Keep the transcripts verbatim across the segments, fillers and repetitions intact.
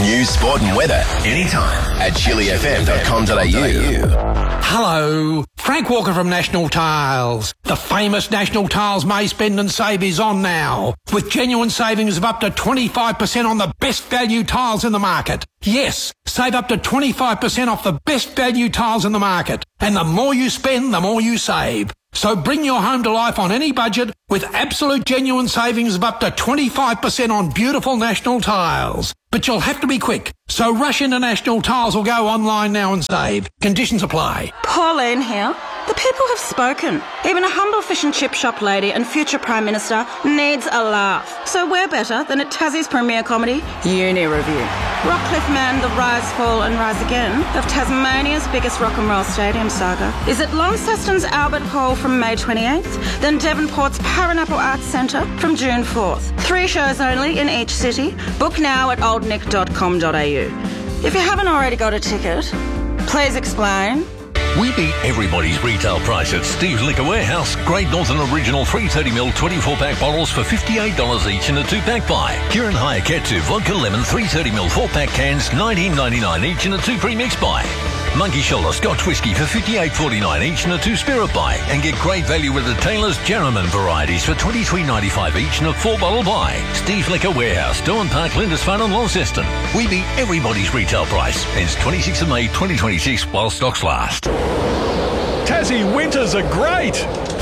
News, sport and weather anytime at chili f m dot com dot a u. Hello, Frank Walker from National Tiles. The famous National Tiles May Spend and Save is on now, with genuine savings of up to twenty-five percent on the best value tiles in the market. Yes, save up to twenty-five percent off the best value tiles in the market. And the more you spend, the more you save. So bring your home to life on any budget with absolute genuine savings of up to twenty-five percent on beautiful National Tiles. But you'll have to be quick, so rush into National Tiles or go online now and save. Conditions apply. Pauline here. The people have spoken. Even a humble fish and chip shop lady and future Prime Minister needs a laugh. So where better than at Tassie's premiere comedy, Uni Review. Rockcliffe Man, The Rise, Fall and Rise Again of Tasmania's biggest rock and roll stadium saga is at Launceston's Albert Hall from May twenty-eighth, then Devonport's Paranapple Arts Centre from June fourth. Three shows only in each city. Book now at old nick dot com dot a u. If you haven't already got a ticket, please explain. We beat everybody's retail price at Steve's Liquor Warehouse. Great Northern Original three thirty mil twenty-four pack bottles for fifty-eight dollars each in a two pack buy. Kirin Hayaketsu Vodka Lemon three thirty mil four pack cans nineteen ninety-nine each in a two pre-mix buy. Monkey Shoulder Scotch Whisky for fifty-eight forty-nine each in a two spirit buy. And get great value with the Taylor's Jerriman varieties for twenty-three ninety-five each in a four bottle buy. Steve's Liquor Warehouse, Dawn Park, Lindisfarne and Launceston. We beat everybody's retail price. Ends twenty-sixth of May twenty twenty-six while stocks last. Tassie winters are great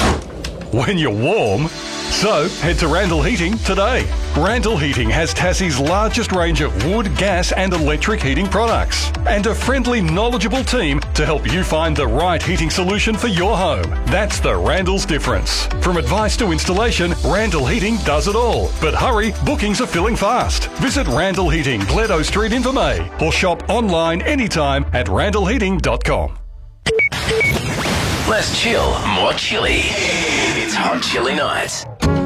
when you're warm. So head to Randall Heating today. Randall Heating has Tassie's largest range of wood, gas and electric heating products and a friendly, knowledgeable team to help you find the right heating solution for your home. That's the Randall's difference. From advice to installation, Randall Heating does it all. But hurry, bookings are filling fast. Visit Randall Heating, Gledo Street in Vermey, or shop online anytime at randall heating dot com. Less chill, more chilly. It's Hot Chili Night.